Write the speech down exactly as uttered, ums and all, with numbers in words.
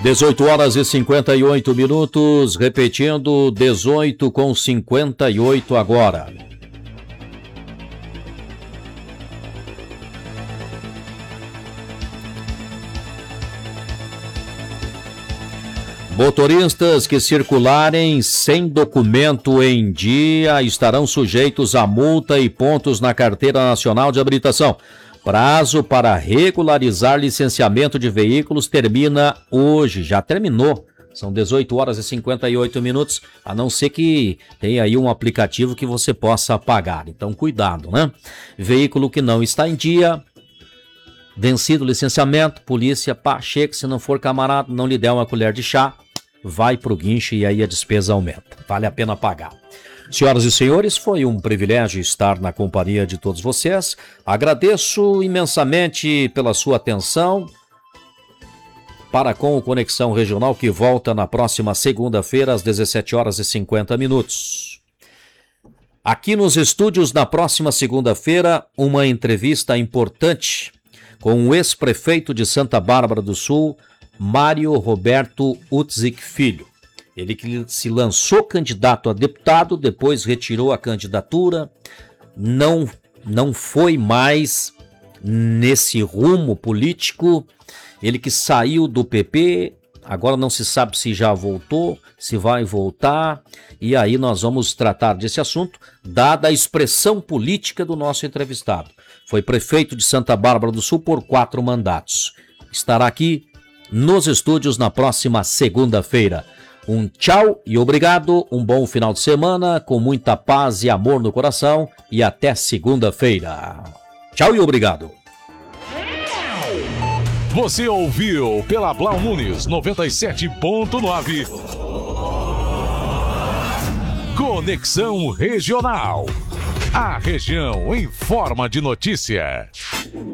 dezoito horas e cinquenta e oito minutos, repetindo, dezoito com cinquenta e oito agora. Motoristas que circularem sem documento em dia estarão sujeitos a multa e pontos na Carteira Nacional de Habilitação. Prazo para regularizar licenciamento de veículos termina hoje, já terminou. São dezoito horas e cinquenta e oito minutos, a não ser que tenha aí um aplicativo que você possa pagar. Então, cuidado, né? Veículo que não está em dia, vencido o licenciamento, polícia, pá, chega, se não for camarada, não lhe der uma colher de chá, vai pro guincho e aí a despesa aumenta. Vale a pena pagar. Senhoras e senhores, foi um privilégio estar na companhia de todos vocês. Agradeço imensamente pela sua atenção para com o Conexão Regional, que volta na próxima segunda-feira, às dezessete horas e cinquenta minutos. Aqui nos estúdios, na próxima segunda-feira, uma entrevista importante com o ex-prefeito de Santa Bárbara do Sul, Mário Roberto Utzik Filho. Ele que se lançou candidato a deputado, depois retirou a candidatura, não, não foi mais nesse rumo político. Ele que saiu do P P, agora não se sabe se já voltou, se vai voltar, e aí nós vamos tratar desse assunto, dada a expressão política do nosso entrevistado. Foi prefeito de Santa Bárbara do Sul por quatro mandatos. Estará aqui nos estúdios na próxima segunda-feira. Um tchau e obrigado, um bom final de semana, com muita paz e amor no coração, e até segunda-feira. Tchau e obrigado. Você ouviu pela Blau Nunes noventa e sete ponto nove. Conexão Regional. A região em forma de notícia.